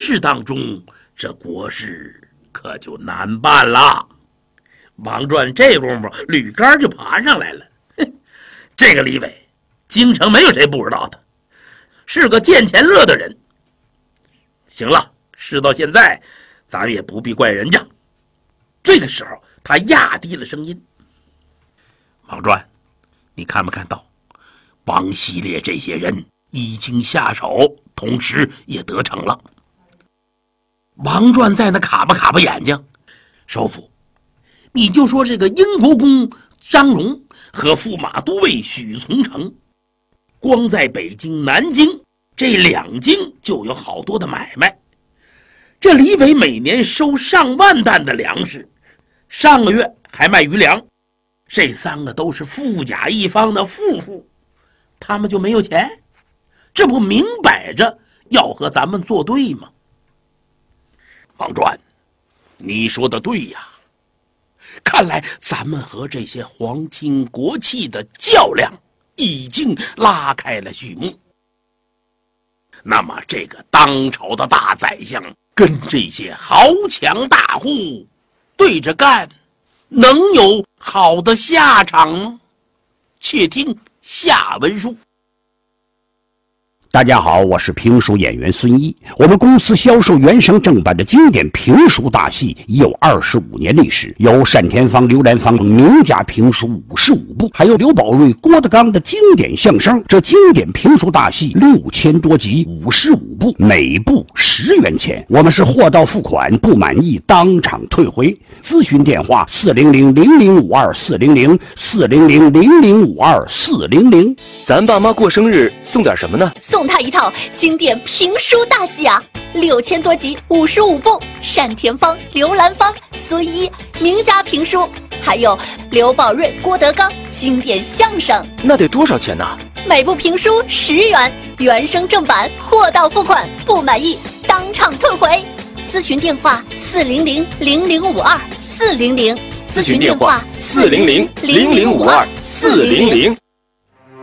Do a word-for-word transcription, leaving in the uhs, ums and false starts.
事当中，这国事可就难办了。王传这功夫吕杆就爬上来了，哼，这个李伟，京城没有谁不知道他，是个见钱乐的人。行了，事到现在，咱也不必怪人家。这个时候，他压低了声音：“王传，你看没看到，王系列这些人已经下手，同时也得逞了。”王传在那卡巴卡巴眼睛：“首府，你就说这个英国公张荣和驸马都尉许从成，光在北京、南京这两京就有好多的买卖。这李伟每年收上万担的粮食，上个月还卖余粮，这三个都是富甲一方的富户，他们就没有钱？这不明摆着要和咱们作对吗？”王传，你说的对呀，看来咱们和这些皇亲国戚的较量已经拉开了序幕。那么这个当朝的大宰相跟这些豪强大户对着干，能有好的下场吗？且听下文书。 大家好，我是评书演员孙一。我们公司销售原声正版的经典评书大戏已有二十五年历史，有单田芳、刘兰芳名家评书五十五部，还有刘宝瑞、郭德纲的经典相声。这经典评书大戏六千多集，五十五部，每部十元钱。我们是货到付款，不满意当场退回。咨询电话：四零零零零五二四零零四零零零零五二四零零。 咱爸妈过生日送点什么呢？ 送他一套经典评书大戏啊，六千多集，五十五部，单田芳、刘兰芳、孙一名家评书，还有刘宝瑞、郭德纲经典相声。 那得多少钱呢？ 每部评书十元，原声正版，货到付款，不满意当场退回。咨询电话：四零零零零五二四零零。 咨询电话：四零零零零五二四零零。